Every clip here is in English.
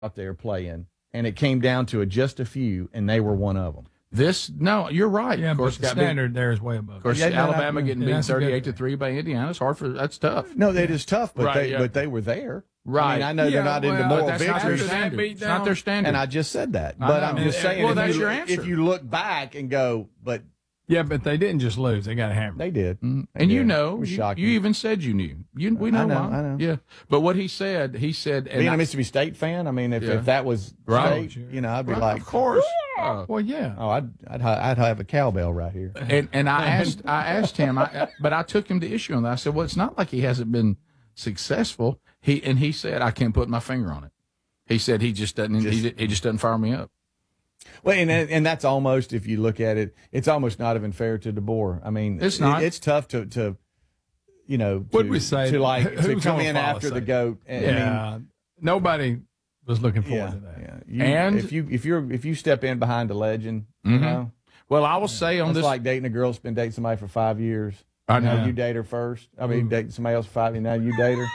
out there playing, and it came down to just a few, and they were one of them. No, you're right. Yeah, of course, but the standard there is way above. Of course, Yeah, Alabama getting beat that's a good 38-3 by Indiana. It's hard that's tough. No, that is tough, but Right, but they were there. Right. I mean, I know they're not into moral That's not their victories, standard. beat It's not down. their standard. and I just said that. I But know. I'm just saying, Well, if that's you, your answer. if you look back and go, but Yeah, but they didn't just lose; they got hammered. they did. And Yeah, you it know, was you shocking. even said you knew. We know I know, why. I know. Yeah. But what he said, and Being a Mississippi State fan, I mean, if that was Right. state, I'd be Right, like, of course. Well, yeah. oh, I'd have a cowbell right here. And I asked him, but I took him to issue on that. I said, well, it's not like he hasn't been successful. He said, I can't put my finger on it. He said he just doesn't. He just doesn't fire me up. Well, and that's almost, if you look at it, it's almost not even fair to DeBoer. I mean, It's not. It's tough to What'd we say? to Who's come gonna in follow after say? the GOAT. I Yeah, nobody was looking mean, forward to that. And if you step in behind a legend, Well, I will say on it's this, like dating a girl who's been dating somebody for 5 years. I know. You date her first. I mean, dating somebody else for 5 years. Now you date her.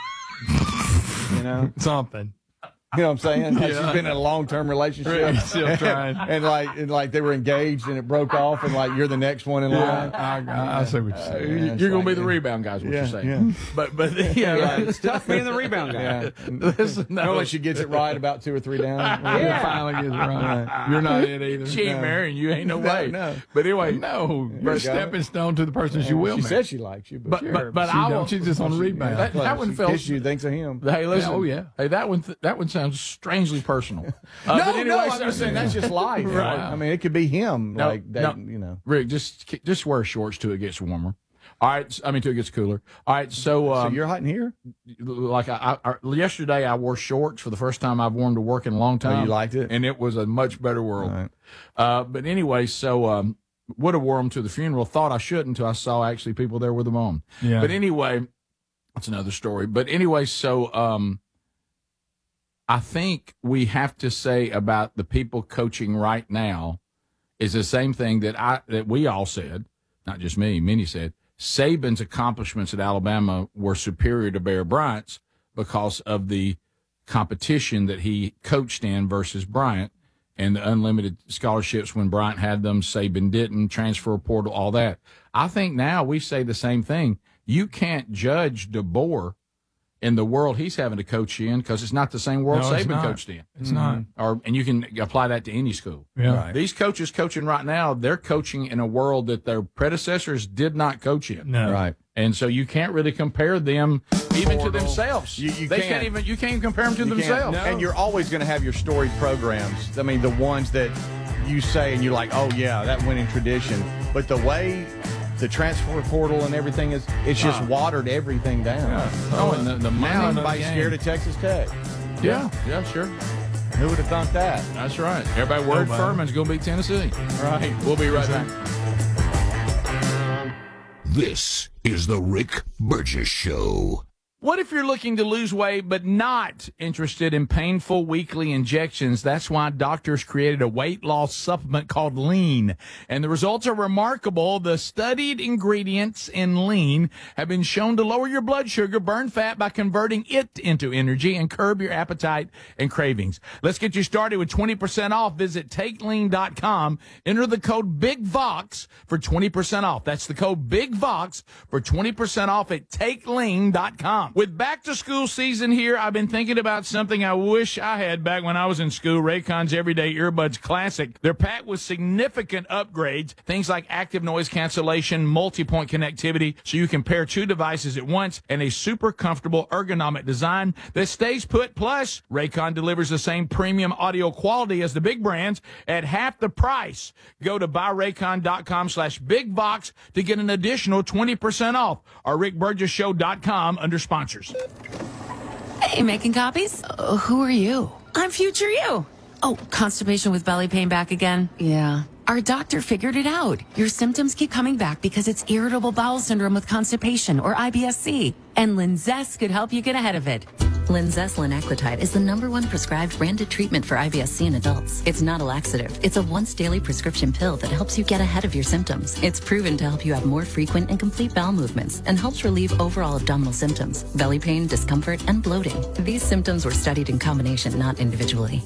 Something. You know what I'm saying? Like she's been in a long-term relationship. Still trying. and like they were engaged and it broke off, and like you're the next one in line. I see what you're saying. Yeah, it's you're going to like- be the rebound guys. What Yeah, you're saying? yeah. But yeah, It's tough being the rebound guy. Yeah. Listen, no. Unless she gets it right about 2 or 3 down. You finally get it right. You're not it either. She ain't marrying you. Ain't no way. no. But anyway, No, you you're go. a stepping stone to the person she will She marry. said she likes you, but but she I will. don't. She's just on the rebound. That one she felt. kissed you, thinks of him. Hey, listen. Oh, yeah. Hey, that one sounds strangely personal. No, but anyway, no, I'm just saying that's just life. Right. I mean, it could be him. No, like that, Rick, just wear shorts till it gets warmer. All right, I mean till it gets cooler. All right, so So you're hot in here? like yesterday, I wore shorts for the first time I've worn to work in a long time. Oh, you liked it? and it was a much better world. Right. But anyway, so would have worn them to the funeral. Thought I shouldn't until I saw actually people there with them on. Yeah. But anyway, that's another story. But anyway, so I think we have to say about the people coaching right now is the same thing that we all said, not just me, many said. Saban's accomplishments at Alabama were superior to Bear Bryant's because of the competition that he coached in versus Bryant and the unlimited scholarships when Bryant had them, Saban didn't, transfer portal, all that. I think now we say the same thing. You can't judge DeBoer in the world he's having to coach in because it's not the same world No, it's Saban not. coached in. It's not. And you can apply that to any school. Yeah. Right. These coaches coaching right now, they're coaching in a world that their predecessors did not coach in. No. Right. And so you can't really compare them even to themselves. You They can't. you can't even compare them to You can't. themselves. And you're always going to have your storied programs. I mean, the ones that you say and you're like, oh, yeah, that winning tradition. But the way the transfer portal and everything is, it's just watered everything down. Oh, and the Now money. everybody's scared of Texas Tech. Yeah, sure. Who would have thought that? That's right. Everybody worried Nobody. Furman's going to beat Tennessee. Right. We'll be right back. This is the Rick Burgess Show. What if you're looking to lose weight but not interested in painful weekly injections? That's why doctors created a weight loss supplement called Lean. And the results are remarkable. The studied ingredients in Lean have been shown to lower your blood sugar, burn fat by converting it into energy, and curb your appetite and cravings. Let's get you started with 20% off. Visit TakeLean.com. Enter the code BIGVOX for 20% off. That's the code BIGVOX for 20% off at TakeLean.com. With back to school season here, I've been thinking about something I wish I had back when I was in school. Raycon's Everyday Earbuds Classic. They're packed with significant upgrades, things like active noise cancellation, multi-point connectivity, so you can pair 2 devices at once, and a super comfortable ergonomic design that stays put. Plus, Raycon delivers the same premium audio quality as the big brands at half the price. Go to buyraycon.com/bigbox to get an additional 20% off, or rickburgesshow.com under sponsors. Hey, making copies? Who are you? I'm future you. Oh, constipation with belly pain back again? Yeah. Our doctor figured it out. Your symptoms keep coming back because it's irritable bowel syndrome with constipation, or IBS-C. And Linzess could help you get ahead of it. Linzess linaclotide is the #1 prescribed branded treatment for IBS-C in adults. It's not a laxative. It's a once-daily prescription pill that helps you get ahead of your symptoms. It's proven to help you have more frequent and complete bowel movements and helps relieve overall abdominal symptoms, belly pain, discomfort, and bloating. These symptoms were studied in combination, not individually.